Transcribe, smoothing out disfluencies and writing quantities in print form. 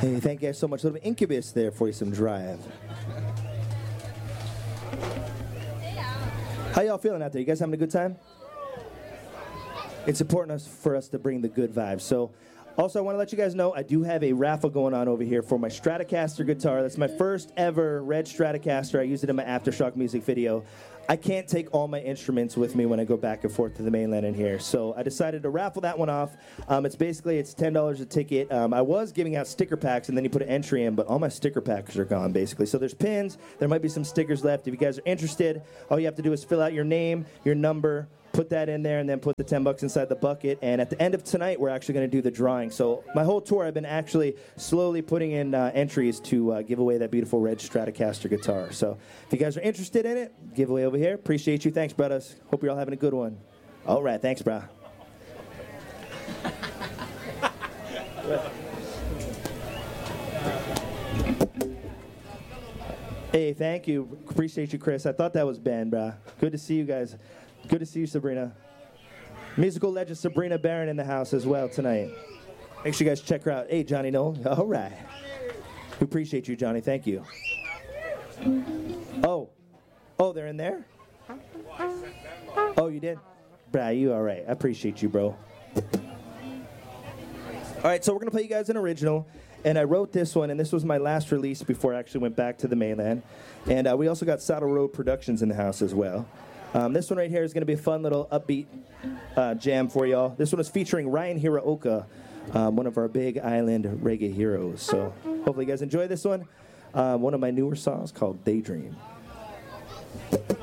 Hey, thank you guys so much. A little bit Incubus there for you, some Drive. How y'all feeling out there? You guys having a good time? It's important for us to bring the good vibes. So, also, I want to let you guys know I do have a raffle going on over here for my Stratocaster guitar. That's my first ever red Stratocaster. I used it in my Aftershock music video. I can't take all my instruments with me when I go back and forth to the mainland in here. So I decided to raffle that one off. It's $10 a ticket. I was giving out sticker packs, and then you put an entry in, but all my sticker packs are gone, basically. So there's pins. There might be some stickers left. If you guys are interested, all you have to do is fill out your name, your number, put that in there, and then put the $10 inside the bucket. And at the end of tonight, we're actually going to do the drawing. So my whole tour, I've been actually slowly putting in entries to give away that beautiful red Stratocaster guitar. So if you guys are interested in it, giveaway over here. Appreciate you. Thanks, brothers. Hope you're all having a good one. All right. Thanks, bro. Hey, thank you. Appreciate you, Chris. I thought that was Ben, bro. Good to see you guys. Good to see you, Sabrina. Musical legend Sabrina Barron in the house as well tonight. Make sure you guys check her out. Hey, Johnny Noel. All right. We appreciate you, Johnny. Thank you. Oh, they're in there? Oh, you did? Bruh, you all right. I appreciate you, bro. All right, so we're going to play you guys an original. And I wrote this one, and this was my last release before I actually went back to the mainland. And we also got Saddle Road Productions in the house as well. This one right here is going to be a fun little upbeat jam for y'all. This one is featuring Ryan Hiraoka, one of our big island reggae heroes. So hopefully you guys enjoy this one. One of my newer songs called Daydream.